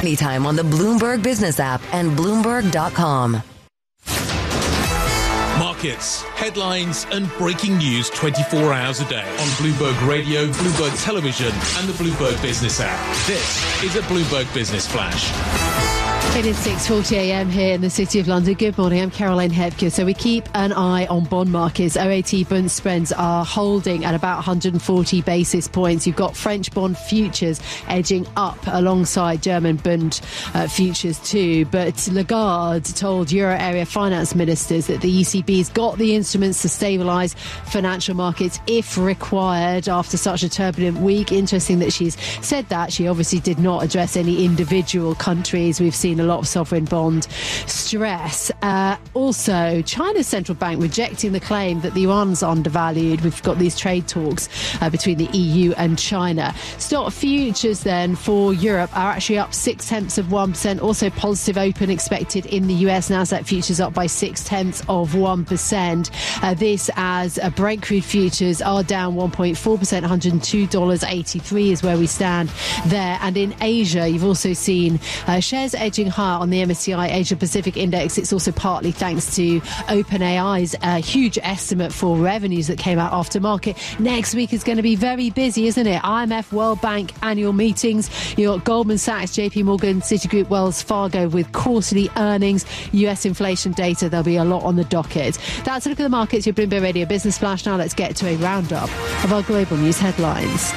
Anytime on the Bloomberg Business app and Bloomberg.com. Markets, headlines and breaking news 24 hours a day on Bloomberg Radio, Bloomberg Television and the Bloomberg Business app. This is a Bloomberg Business Flash. It is 6:40 a.m. here in the City of London. Good morning, I'm Caroline Hepker. So we keep an eye on bond markets. OAT bond spreads are holding at about 140 basis points. You've got French bond futures edging up alongside German bond futures too. But Lagarde told Euro area finance ministers that the ECB's got the instruments to stabilise financial markets if required after such a turbulent week. Interesting that she's said that. She obviously did not address any individual countries. We've seen a lot of sovereign bond stress. Also, China's central bank rejecting the claim that the yuan's undervalued. We've got these trade talks between the EU and China. Stock futures then for Europe are actually up 0.6%. Also positive open expected in the US. Nasdaq futures up by 0.6%. This as Brent crude futures are down 1.4%. $102.83 is where we stand there. And in Asia, you've also seen shares edging higher on the MSCI Asia Pacific Index. It's also partly thanks to OpenAI's huge estimate for revenues that came out after market. Next week is going to be very busy, isn't it? IMF, World Bank annual meetings. You've got Goldman Sachs, JP Morgan, Citigroup, Wells Fargo with quarterly earnings. US inflation data. There'll be a lot on the docket. That's a look at the markets. Your Bloomberg Radio Business Flash. Now let's get to a roundup of our global news headlines.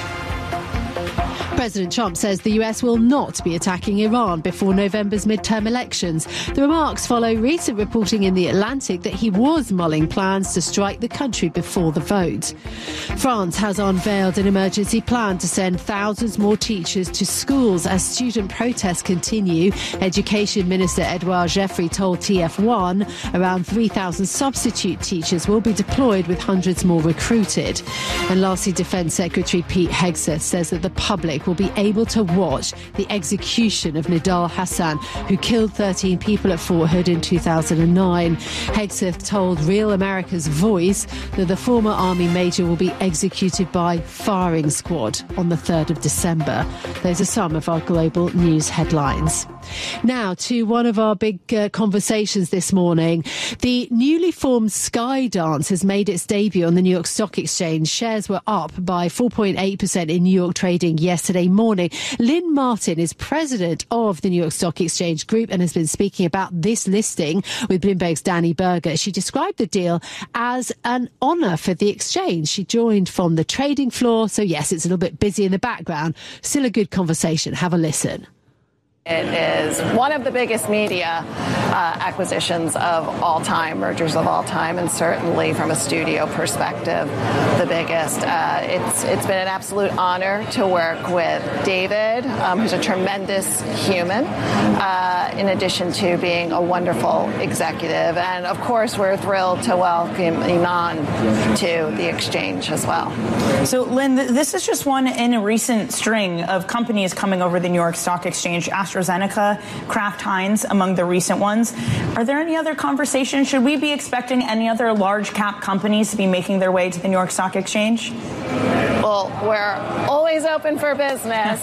President Trump says the US will not be attacking Iran before November's midterm elections. The remarks follow recent reporting in The Atlantic that he was mulling plans to strike the country before the vote. France has unveiled an emergency plan to send thousands more teachers to schools as student protests continue. Education Minister Edouard Geoffroy told TF1 around 3,000 substitute teachers will be deployed with hundreds more recruited. And lastly, Defence Secretary Pete Hegseth says that the public will be able to watch the execution of Nidal Hassan, who killed 13 people at Fort Hood in 2009. Hegseth told Real America's Voice that the former Army major will be executed by firing squad on the 3rd of December. Those are some of our global news headlines. Now to one of our big conversations this morning. The newly formed Skydance has made its debut on the New York Stock Exchange. Shares were up by 4.8% in New York trading yesterday morning. Lynn Martin is president of the New York Stock Exchange Group and has been speaking about this listing with Bloomberg's Danny Berger. She described the deal as an honour for the exchange. She joined from the trading floor, so yes, it's a little bit busy in the background. Still a good conversation. Have a listen. It is one of the biggest media acquisitions of all time, mergers of all time, and certainly from a studio perspective, the biggest. It's been an absolute honor to work with David, who's a tremendous human, in addition to being a wonderful executive. And of course, we're thrilled to welcome Iman to the exchange as well. So, Lynn, this is just one in a recent string of companies coming over the New York Stock Exchange. AstraZeneca, Kraft Heinz, among the recent ones. Are there any other conversations? Should we be expecting any other large cap companies to be making their way to the New York Stock Exchange? Well, we're always open for business,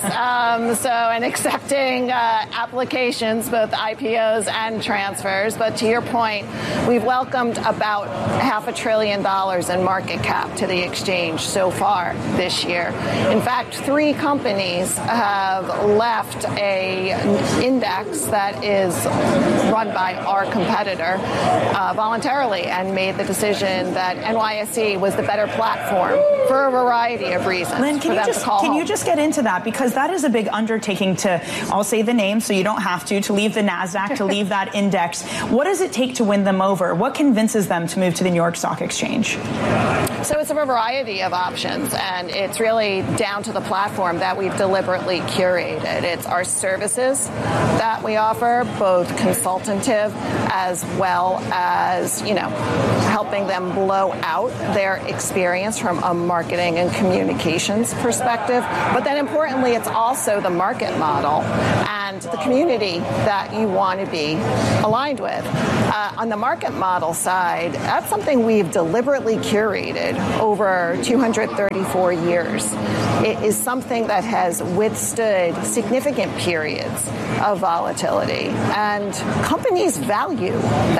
and accepting applications, both IPOs and transfers. But to your point, we've welcomed about $500 billion in market cap to the exchange so far this year. In fact, 3 companies have left a index that is run by our competitor voluntarily and made the decision that NYSE was the better platform for a variety of reasons. Lynn, can you just get into that? Because that is a big undertaking to, I'll say the name so you don't have to leave the NASDAQ, to leave that index. What does it take to win them over? What convinces them to move to the New York Stock Exchange? So it's a variety of options, and it's really down to the platform that we've deliberately curated. It's our services that we offer, both consultative as well as, helping them blow out their experience from a marketing and communications perspective. But then importantly, it's also the market model and the community that you want to be aligned with. On the market model side, that's something we've deliberately curated liquid over 234 years. It is something that has withstood significant periods of volatility, and companies value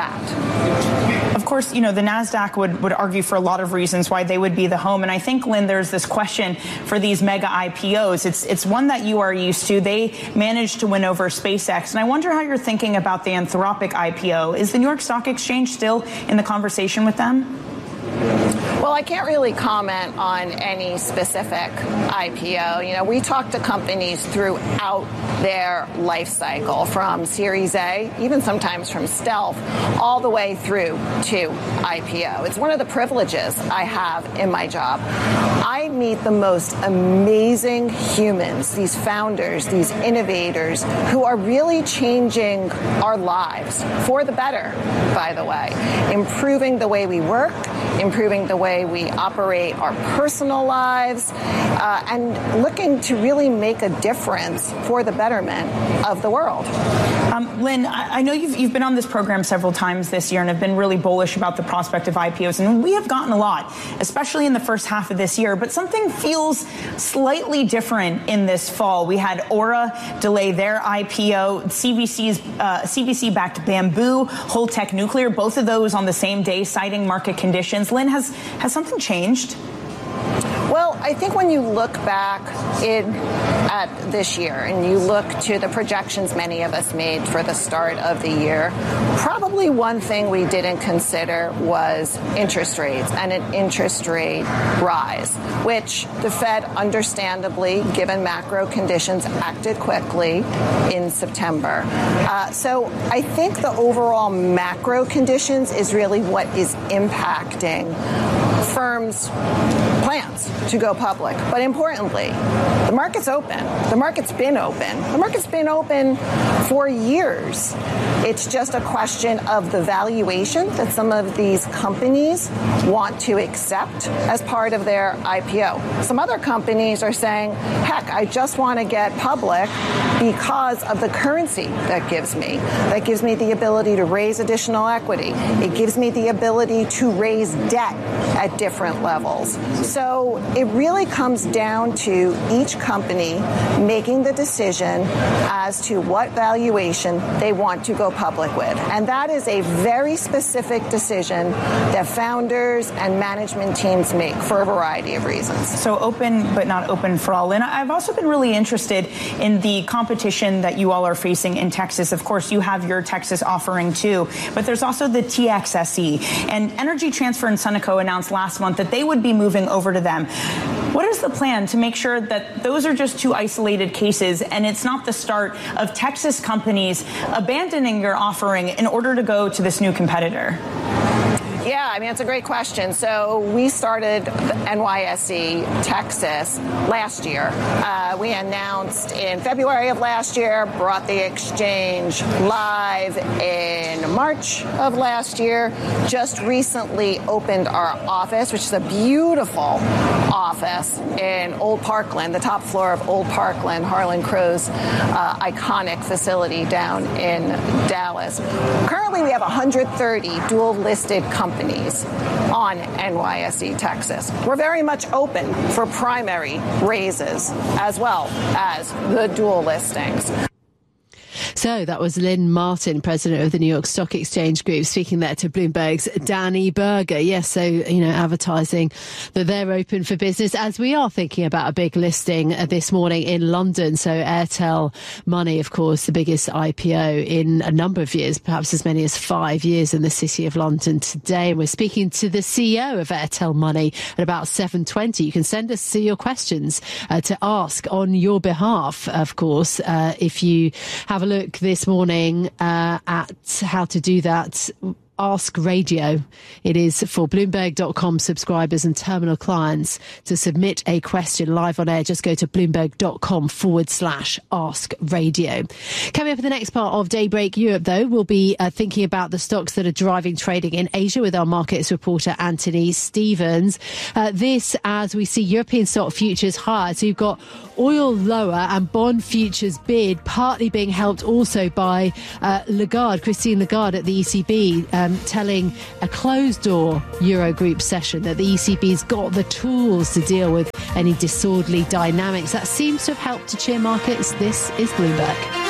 that. Of course, you know, the NASDAQ would argue for a lot of reasons why they would be the home. And I think, Lynn, there's this question for these mega IPOs. It's one that you are used to. They managed to win over SpaceX. And I wonder how you're thinking about the Anthropic IPO. Is the New York Stock Exchange still in the conversation with them? Well, I can't really comment on any specific IPO. You know, we talk to companies throughout their life cycle, from Series A, even sometimes from stealth, all the way through to IPO. It's one of the privileges I have in my job. I meet the most amazing humans, these founders, these innovators, who are really changing our lives for the better, by the way, improving the way we work, improving the way we operate our personal lives, and looking to really make a difference for the betterment of the world. Lynn, I know you've been on this program several times this year and have been really bullish about the prospect of IPOs, and we have gotten a lot, especially in the first half of this year, but something feels slightly different in this fall. We had Aura delay their IPO, CVC-backed Bamboo, Holtec Nuclear, both of those on the same day, citing market conditions. Lynn, has something changed? Well, I think when you look back at this year and you look to the projections many of us made for the start of the year, probably one thing we didn't consider was interest rates and an interest rate rise, which the Fed, understandably, given macro conditions, acted quickly in September. So I think the overall macro conditions is really what is impacting firms' plans to go public. But importantly, the market's open. The market's been open. The market's been open for years. It's just a question of the valuation that some of these companies want to accept as part of their IPO. Some other companies are saying, heck, I just want to get public because of the currency that gives me. That gives me the ability to raise additional equity. It gives me the ability to raise debt at different levels. So it really comes down to each company making the decision as to what valuation they want to go public with. And that is a very specific decision that founders and management teams make for a variety of reasons. So open, but not open for all. And I've also been really interested in the competition that you all are facing in Texas. Of course, you have your Texas offering too, but there's also the TXSE. And Energy Transfer and Sunoco announced last month that they would be moving over to them. What is the plan to make sure that those are just two isolated cases and it's not the start of Texas companies abandoning your offering in order to go to this new competitor? Yeah, I mean, it's a great question. So we started NYSE Texas last year. We announced in February of last year, brought the exchange live in March of last year, just recently opened our office, which is a beautiful office in Old Parkland, the top floor of Old Parkland, Harlan Crow's iconic facility down in Dallas. Currently, we have 130 dual-listed companies on NYSE Texas. We're very much open for primary raises as well as the dual listings. So that was Lynn Martin, president of the New York Stock Exchange Group, speaking there to Bloomberg's Danny Berger. Yes, so, advertising that they're open for business as we are thinking about a big listing this morning in London. So Airtel Money, of course, the biggest IPO in a number of years, perhaps as many as 5 years in the City of London today. And we're speaking to the CEO of Airtel Money at about 7:20. You can send us your questions to ask on your behalf, of course, if you have a look this morning at how to do that. Ask Radio. It is for Bloomberg.com subscribers and terminal clients to submit a question live on air. Just go to Bloomberg.com/Ask Radio. Coming up in the next part of Daybreak Europe, though, we'll be thinking about the stocks that are driving trading in Asia with our markets reporter Anthony Stevens. This as we see European stock futures higher. So you've got oil lower and bond futures bid partly being helped also by Christine Lagarde at the ECB. telling a closed-door Eurogroup session that the ECB's got the tools to deal with any disorderly dynamics. That seems to have helped to cheer markets. This is Bloomberg.